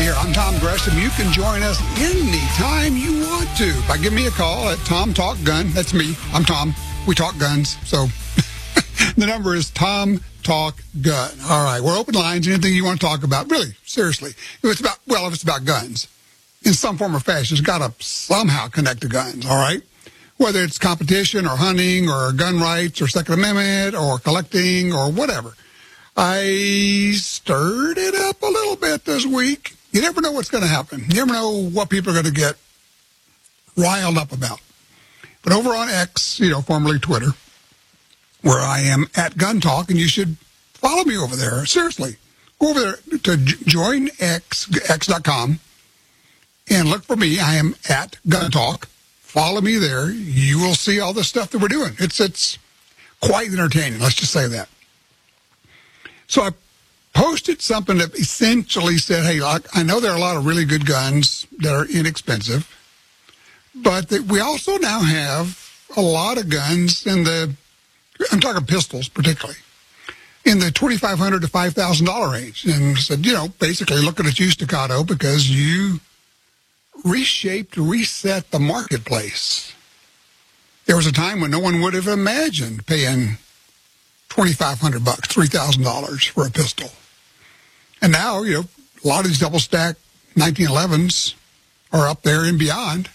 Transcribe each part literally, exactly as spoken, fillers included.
here. I'm Tom Gresham. You can join us anytime you want to by giving me a call at Tom Talk Gun. That's me. I'm Tom. We talk guns. So the number is Tom Talk Gun. All right. We're open lines. Anything you want to talk about. Really, seriously. If it's about, well, if it's about guns, in some form or fashion, it's got to somehow connect to guns. All right. Whether it's competition or hunting or gun rights or Second Amendment or collecting or whatever. I stirred it up a little bit this week. You never know what's going to happen. You never know what people are going to get riled up about. But over on X, you know, formerly Twitter, where I am at Gun Talk, and you should follow me over there. Seriously. Go over there to join X, X dot com, and look for me. I am at Gun Talk. Follow me there. You will see all the stuff that we're doing. It's, it's quite entertaining. Let's just say that. So I posted something that essentially said, hey, I know there are a lot of really good guns that are inexpensive, but that we also now have a lot of guns in the, I'm talking pistols particularly, in the twenty-five hundred dollars to five thousand dollars range. And I said, you know, basically looking at you, Staccato, because you reshaped, reset the marketplace. There was a time when no one would have imagined paying twenty-five hundred bucks, three thousand dollars for a pistol. And now, you know, a lot of these double-stack nineteen elevens are up there and beyond.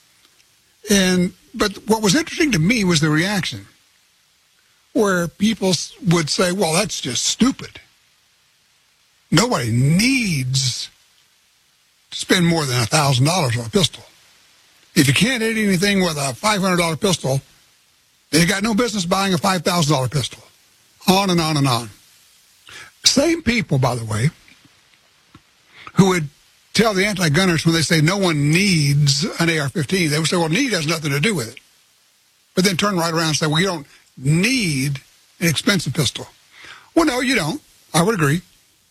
And but what was interesting to me was the reaction, where people would say, well, that's just stupid. Nobody needs to spend more than one thousand dollars on a pistol. If you can't hit anything with a five hundred dollars pistol, then you got no business buying a five thousand dollars pistol. On and on and on. Same people, by the way, who would tell the anti-gunners when they say no one needs an A R fifteen, they would say, well, need has nothing to do with it. But then turn right around and say, well, you don't need an expensive pistol. Well, no, you don't. I would agree.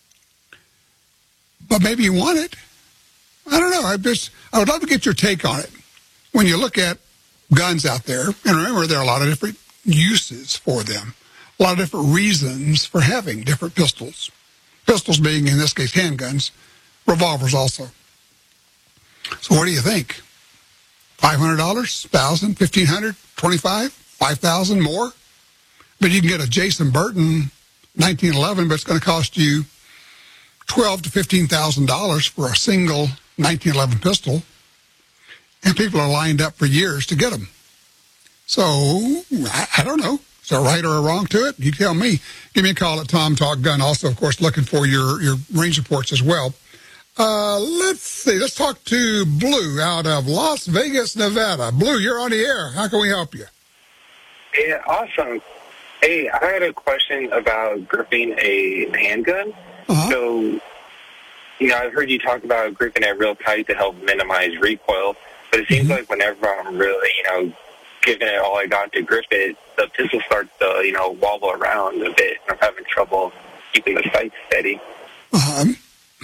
But maybe you want it. I don't know. I just, I would love to get your take on it. When you look at guns out there, and remember, there are a lot of different uses for them. A lot of different reasons for having different pistols. Pistols being, in this case, handguns. Revolvers also. So what do you think? five hundred dollars? one thousand dollars? fifteen hundred dollars? twenty-five hundred dollars? five thousand dollars more? But you can get a Jason Burton nineteen eleven, but it's going to cost you twelve thousand to fifteen thousand dollars for a single nineteen eleven pistol. And people are lined up for years to get them. So, I, I don't know. Is there a right or a wrong to it? You tell me. Give me a call at Tom Talk Gun. Also, of course, looking for your, your range reports as well. Uh, let's see. Let's talk to Blue out of Las Vegas, Nevada. Blue, you're on the air. How can we help you? Yeah, awesome. Hey, I had a question about gripping a handgun. Uh-huh. So, you know, I've heard you talk about gripping it real tight to help minimize recoil, but it seems mm-hmm. like whenever I'm really, you know, giving it all I got to grip it, the pistol starts to, you know, wobble around a bit. I'm having trouble keeping the sight steady. Uh-huh.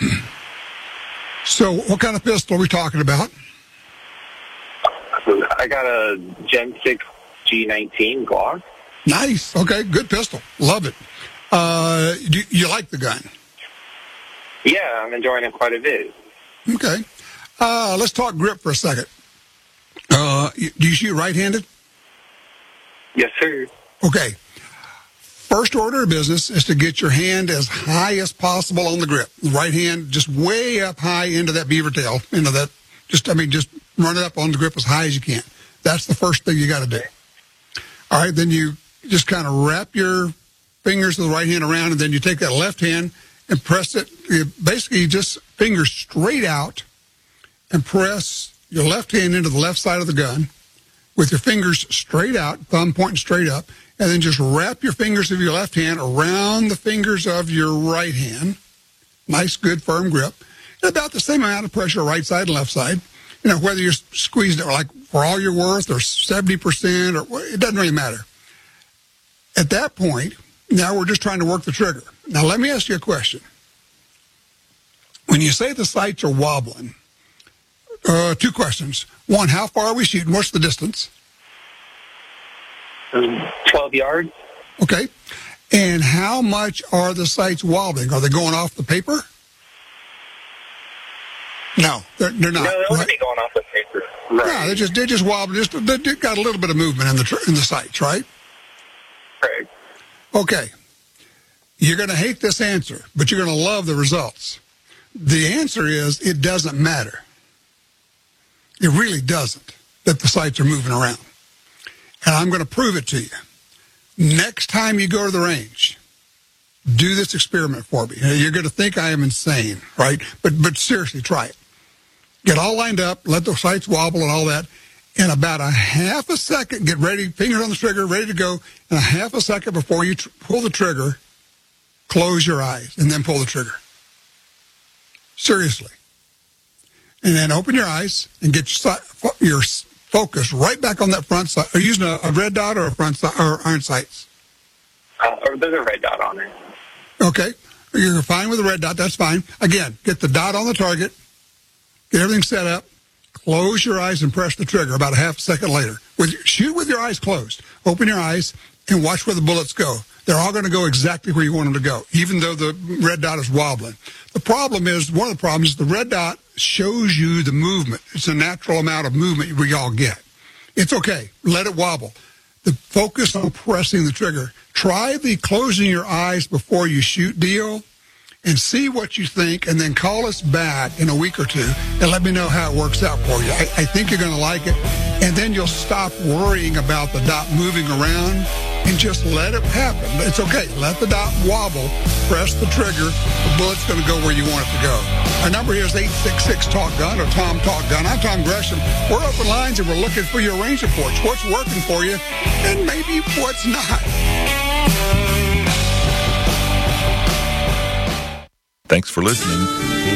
So what kind of pistol are we talking about? I got a Gen six G nineteen Glock. Nice. Okay, good pistol. Love it. Uh, you, you like the gun? Yeah, I'm enjoying it quite a bit. Okay. Uh, let's talk grip for a second. Uh, do you shoot right-handed? Yes, sir. Okay. First order of business is to get your hand as high as possible on the grip. Right hand just way up high into that beaver tail, into that, just, I mean, just run it up on the grip as high as you can. That's the first thing you got to do. All right, then you just kind of wrap your fingers of the right hand around, and then you take that left hand and press it. You basically, just fingers straight out and press your left hand into the left side of the gun with your fingers straight out, thumb pointing straight up, and then just wrap your fingers of your left hand around the fingers of your right hand. Nice, good, firm grip. And about the same amount of pressure, right side and left side. You know, whether you're squeezing it like for all you're worth or seventy percent, or it doesn't really matter. At that point, now we're just trying to work the trigger. Now, let me ask you a question. When you say the sights are wobbling, uh, two questions. One, how far are we shooting? What's the distance? Um, twelve yards. Okay. And how much are the sights wobbling? Are they going off the paper? No, they're, they're not. No, they wouldn't right? be going off the paper. Right. No, they just they just wobble. Just they got a little bit of movement in the tr- in the sights, right? Right. Okay. You're going to hate this answer, but you're going to love the results. The answer is it doesn't matter. It really doesn't that the sights are moving around. And I'm going to prove it to you. Next time you go to the range, do this experiment for me. You're going to think I am insane, right? But but seriously, try it. Get all lined up, let the sights wobble and all that. In about a half a second, get ready, fingers on the trigger, ready to go. In a half a second before you tr- pull the trigger, close your eyes and then pull the trigger. Seriously. And then open your eyes and get your, si- your focus right back on that front sight. Are you using a, a red dot or a front sight or iron sights? Uh, or there's a red dot on it. Okay. You're fine with the red dot. That's fine. Again, get the dot on the target. Get everything set up. Close your eyes and press the trigger about a half a second later. With your, shoot with your eyes closed. Open your eyes and watch where the bullets go. They're all going to go exactly where you want them to go, even though the red dot is wobbling. The problem is, one of the problems is the red dot shows you the movement. It's a natural amount of movement we all get. It's okay. Let it wobble. The focus on pressing the trigger. Try the closing your eyes before you shoot deal and see what you think, and then call us back in a week or two and let me know how it works out for you. I, I think you're going to like it, and then you'll stop worrying about the dot moving around and just let it happen. It's okay. Let the dot wobble. Press the trigger. The bullet's going to go where you want it to go. Our number here is eight six six talk gun or Tom Talk Gun. I'm Tom Gresham. We're open lines, and we're looking for your range reports. What's working for you, and maybe what's not. Thanks for listening.